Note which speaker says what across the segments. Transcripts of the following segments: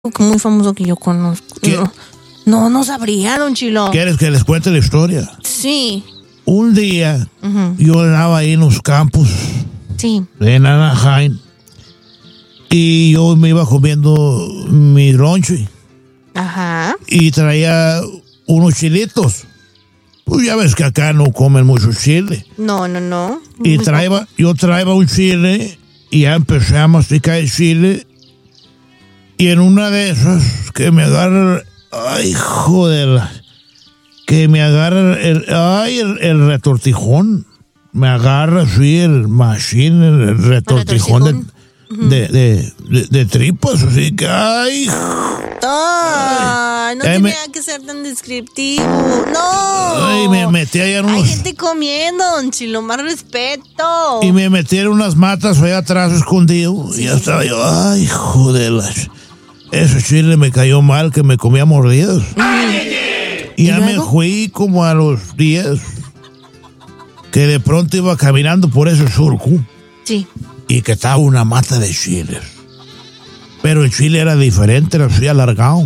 Speaker 1: muy famoso que yo conozco. No sabría, don Chilo.
Speaker 2: ¿Quieres que les cuente la historia?
Speaker 1: Sí.
Speaker 2: Un día, yo andaba ahí en los campos.
Speaker 1: Sí.
Speaker 2: En Anaheim. Y yo me iba comiendo mi lonche.
Speaker 1: Ajá.
Speaker 2: Y traía unos chilitos. Pues ya ves que acá no comen mucho chile.
Speaker 1: No.
Speaker 2: Y yo traía un chile y ya empecé a masticar el chile. Y en una de esas que me agarra... Ay, joder. Que me agarra el retortijón. Me agarra así el machine, el retortijón de tripas. Así que, ay.
Speaker 1: No tenía que ser tan descriptivo. No.
Speaker 2: Ay, me metí allá en unos...
Speaker 1: Hay gente comiendo, don Chilo, más respeto.
Speaker 2: Y me metí en unas matas allá atrás escondido. Sí. Y ya estaba yo, ay, joder. Ese chile me cayó mal, que me comía mordidos. Y ya me fui como a los 10, que de pronto iba caminando por ese surco.
Speaker 1: Sí.
Speaker 2: Y que estaba una mata de chiles. Pero el chile era diferente, era así alargado.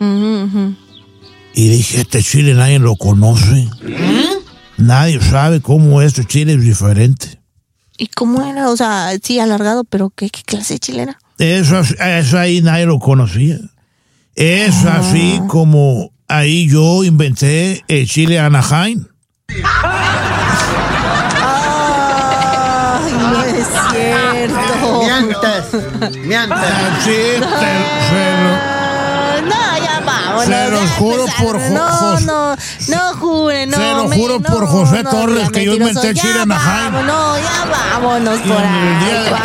Speaker 2: Y dije, este chile nadie lo conoce. Nadie sabe cómo este chile es diferente.
Speaker 1: ¿Y cómo era? O sea, sí, alargado, pero ¿qué clase de chile era?
Speaker 2: Eso ahí nadie lo conocía. Es así como ahí yo inventé el chile Anaheim.
Speaker 1: ¡Ay, no es cierto!
Speaker 2: ¡Miantas! Sí,
Speaker 1: no, ya vámonos.
Speaker 2: Se los juro por José.
Speaker 1: No jure, no.
Speaker 2: Se lo juro por José Torres que yo inventé el chile Anaheim.
Speaker 1: Ya vámonos por ahí.